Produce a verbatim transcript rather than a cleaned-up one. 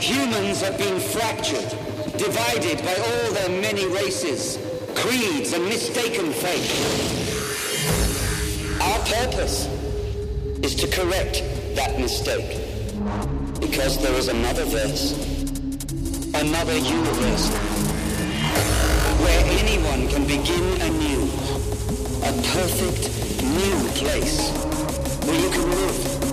Humans have been fractured, divided by all their many races, creeds, and mistaken faith. Our purpose is to correct that mistake, because there is another verse, another universe, where anyone can begin anew, a perfect new place where you can live